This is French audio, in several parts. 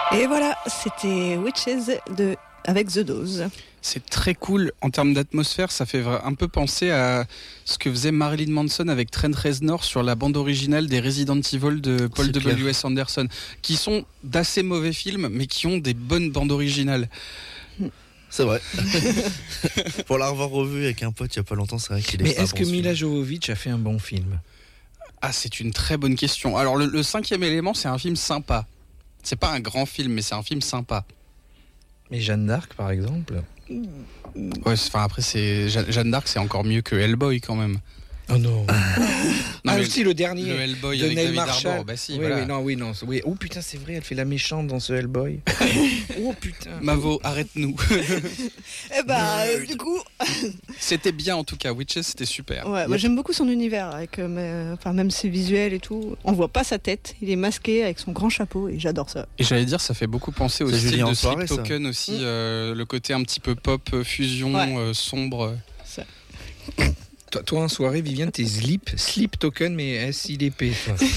Et voilà, c'était Witches avec The Dose. C'est très cool en termes d'atmosphère, ça fait un peu penser à ce que faisait Marilyn Manson avec Trent Reznor sur la bande originale des Resident Evil de Paul W.S. Anderson, qui sont d'assez mauvais films, mais qui ont des bonnes bandes originales. C'est vrai. Pour l'avoir revu avec un pote il n'y a pas longtemps, c'est vrai qu'il est. Mais est-ce que Mila Jovovich a fait un bon film ? Ah, c'est une très bonne question. Alors, le cinquième élément, c'est un film sympa. C'est pas un grand film, mais c'est un film sympa. Mais Jeanne d'Arc, par exemple ? Ouais, enfin après, Jeanne d'Arc, c'est encore mieux que Hellboy quand même. Oh non. Non, aussi le dernier. Le Hellboy de avec Neil David Marshall. Harbour. Bah si, oui, voilà. Oui. Oh putain, c'est vrai, elle fait la méchante dans ce Hellboy. Oh putain. Mavo, arrête-nous. Eh ben, du coup. C'était bien en tout cas. Witches, c'était super. Ouais, moi j'aime beaucoup son univers, avec même ses visuels et tout. On voit pas sa tête, il est masqué avec son grand chapeau et j'adore ça. Et j'allais dire, ça fait beaucoup penser au style de Sleep Token aussi, le côté un petit peu pop, fusion, sombre. Ça. Toi, en soirée, Viviane, t'es Sleep Token, mais S-I-D-P.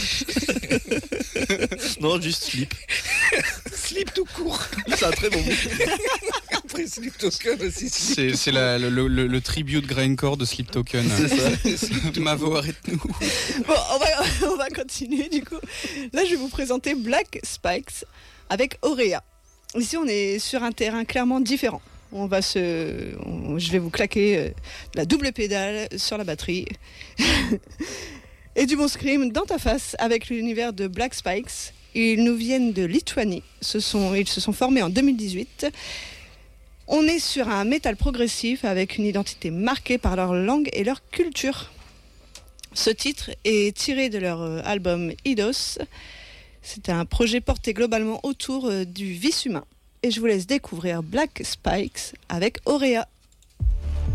Non, juste Sleep. Sleep tout court. C'est un très bon mot. Après Sleep Token aussi. C'est le tribute grindcore de Sleep Token. C'est ça. Mavo, arrête-nous. Bon, on va continuer du coup. Là, je vais vous présenter Black Spikes avec Aurea. Ici, on est sur un terrain clairement différent. Je vais vous claquer la double pédale sur la batterie et du bon scream dans ta face avec l'univers de Black Spikes. Ils nous viennent de Lituanie. Ils se sont formés en 2018. On est sur un métal progressif avec une identité marquée par leur langue et leur culture. Ce titre est tiré de leur album Eidos. C'est un projet porté globalement autour du vice humain. Et je vous laisse découvrir Black Spikes avec Aurea.